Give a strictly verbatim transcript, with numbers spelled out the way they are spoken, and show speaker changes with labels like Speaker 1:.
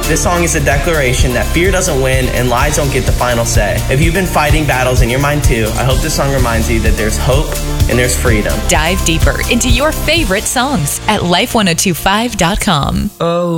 Speaker 1: This song is a declaration that fear doesn't win and lies don't get the final say. If you've been fighting battles in your mind too, I hope this song reminds you that there's hope and there's freedom.
Speaker 2: Dive deeper into your favorite songs at life ten twenty-five dot com.
Speaker 3: Oh.